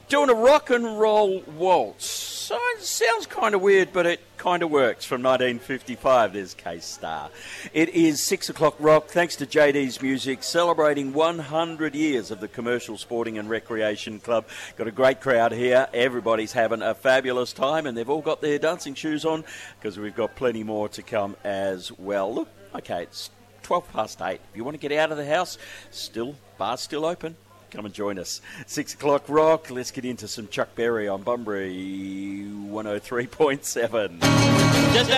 doing a rock and roll waltz. So it sounds kind of weird, but it kind of works. From 1955, there's K-Star. It is 6 o'clock rock, thanks to JD's Music, celebrating 100 years of the Commercial Sporting and Recreation Club. Got a great crowd here. Everybody's having a fabulous time, and they've all got their dancing shoes on, because we've got plenty more to come as well. Look, okay, it's 12 past 8. If you want to get out of the house, bar's still open. Come and join us. 6 o'clock rock. Let's get into some Chuck Berry on Bunbury 103.7. Just